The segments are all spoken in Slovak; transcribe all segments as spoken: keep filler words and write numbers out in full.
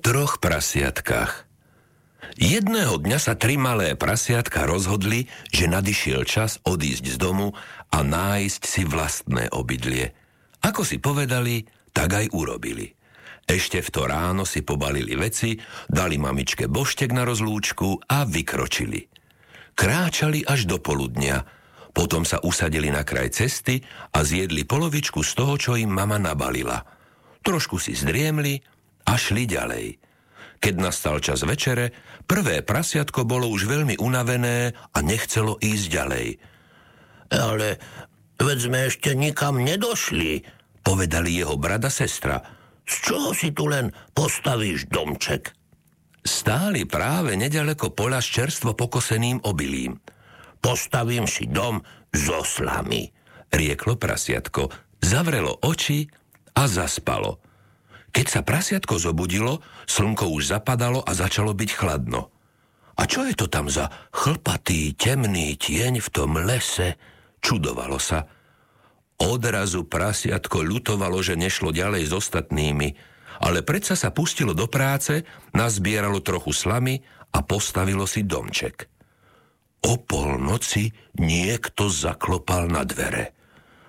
troch prasiatkách. Jedného dňa sa tri malé prasiatka rozhodli, že nadišiel čas odísť z domu a nájsť si vlastné obydlie. Ako si povedali, tak aj urobili. Ešte v to ráno si pobalili veci, dali mamičke boštek na rozlúčku a vykročili. Kráčali až do poludnia, potom sa usadili na kraj cesty a zjedli polovičku z toho, čo im mama nabalila. Trošku si zdriemli a šli ďalej. Keď nastal čas večere, prvé prasiatko bolo už veľmi unavené a nechcelo ísť ďalej. Ale veď sme ešte nikam nedošli, povedali jeho brat a sestra. Z čoho si tu len postavíš domček? Stáli práve nedaleko poľa s čerstvo pokoseným obilím. Postavím si dom zo slamy, rieklo prasiatko, zavrelo oči a zaspalo. Keď sa prasiatko zobudilo, slnko už zapadalo a začalo byť chladno. A čo je to tam za chlpatý, temný tieň v tom lese? Čudovalo sa. Odrazu prasiatko ľutovalo, že nešlo ďalej s ostatnými, ale predsa sa pustilo do práce, nazbieralo trochu slamy a postavilo si domček. O polnoci niekto zaklopal na dvere.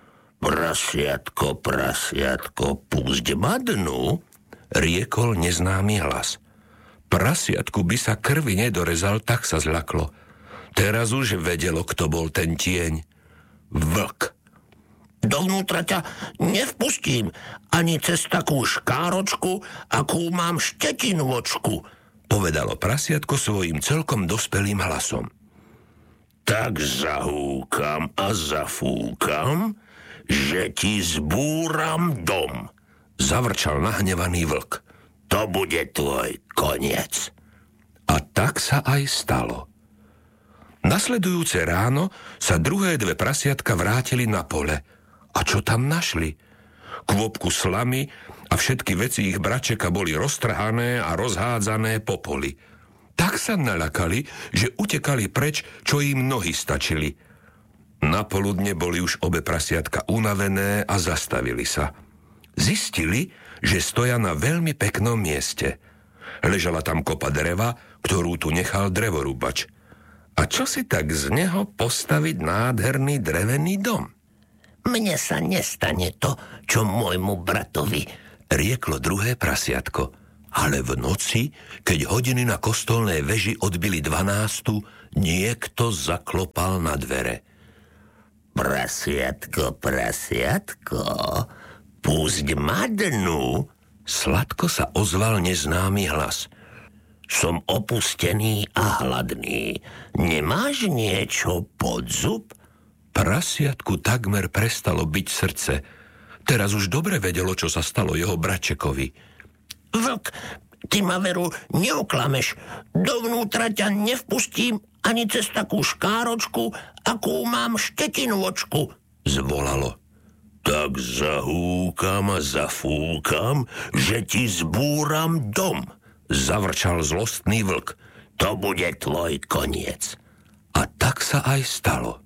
Prasiatko, prasiatko, pusť ma dnu, riekol neznámy hlas. Prasiatku by sa krvi nedorezal, tak sa zľaklo. Teraz už vedelo, kto bol ten tieň. Vlk. Dovnútra ťa nevpustím ani cez takú škáročku, akú mám štetinvočku, povedalo prasiatko svojím celkom dospelým hlasom. Tak zahúkam a zafúkam, že ti zbúram dom, zavrčal nahnevaný vlk. To bude tvoj koniec. A tak sa aj stalo. Nasledujúce ráno sa druhé dve prasiatka vrátili na pole. A čo tam našli? Kvopku slamy a všetky veci ich bračeka boli roztrhané a rozhádzané po poli. Tak sa naľakali, že utekali preč, čo im nohy stačili. Napoludne boli už obe prasiatka unavené a zastavili sa. Zistili, že stoja na veľmi peknom mieste. Ležala tam kopa dreva, ktorú tu nechal drevorúbač. A čo si tak z neho postaviť nádherný drevený dom? Mne sa nestane to, čo môjmu bratovi, rieklo druhé prasiatko. Ale v noci, keď hodiny na kostolnej veži odbili dvanástu, niekto zaklopal na dvere. Prasiatko, prasiatko, pusť ma dnu, sladko sa ozval neznámy hlas. Som opustený a hladný. Nemáš niečo pod zub? Prasiatku takmer prestalo byť srdce. Teraz už dobre vedelo, čo sa stalo jeho bračekovi. Vlk, ty ma veru neoklameš. Dovnútra ťa nevpustím ani cez takú škáročku, akú mám štetinvočku, zvolalo. Tak zahúkam a zafúkam, že ti zbúram dom, zavrčal zlostný vlk. To bude tvoj koniec. A tak sa aj stalo.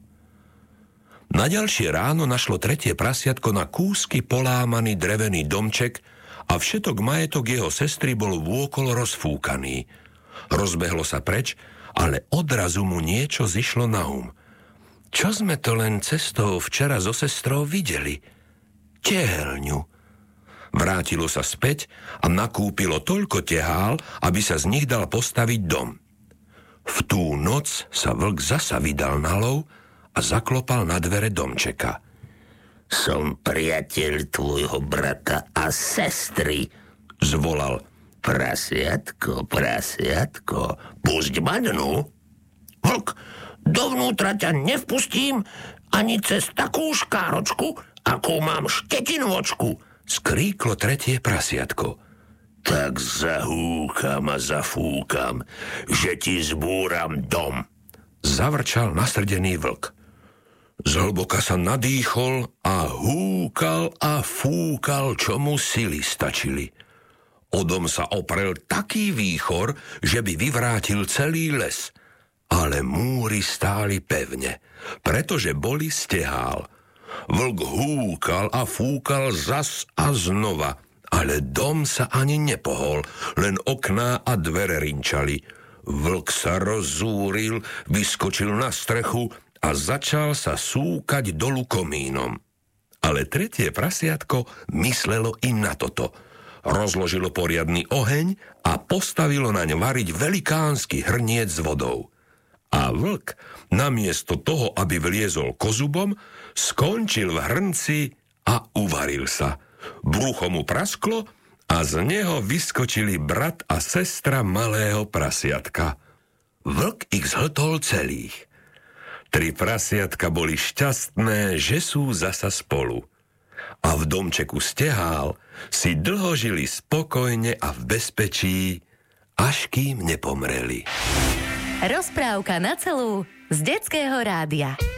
Na ďalšie ráno našlo tretie prasiatko na kúsky polámaný drevený domček a všetok majetok jeho sestry bol vôkol rozfúkaný. Rozbehlo sa preč, ale odrazu mu niečo zišlo na um. Čo sme to len cestou včera so sestrou videli? Tehelňu. Vrátilo sa späť a nakúpilo toľko tehál, aby sa z nich dal postaviť dom. V tú noc sa vlk zasa vydal na lov a zaklopal na dvere domčeka. Som priateľ tvojho brata a sestry, zvolal. Prasiatko, prasiatko, pusť ma dnu. Vlk, dovnútra ťa nevpustím ani cez takú škáročku, akú mám štetinvočku, skríklo tretie prasiatko. Tak zahúkam a zafúkam, že ti zbúram dom, zavrčal nasrdený vlk. Zhlboka sa nadýchol a húkal a fúkal, čo mu sily stačili. O dom sa oprel taký výchor, že by vyvrátil celý les. Ale múry stáli pevne, pretože boli z tehál. Vlk húkal a fúkal zas a znova, ale dom sa ani nepohol, len okná a dvere rinčali. Vlk sa rozúril, vyskočil na strechu a začal sa súkať dolu komínom. Ale tretie prasiatko myslelo i na toto. Rozložilo poriadny oheň a postavilo naň variť velikánsky hrniec s vodou. A vlk, namiesto toho, aby vliezol kozubom, skončil v hrnci a uvaril sa. Brucho mu prasklo a z neho vyskočili brat a sestra malého prasiatka. Vlk ich zhltol celých. Tri prasiatka boli šťastné, že sú zasa spolu. A v domčeku Stehál si dlho žili spokojne a v bezpečí, až kým nepomreli. Rozprávka na celú z Detského rádia.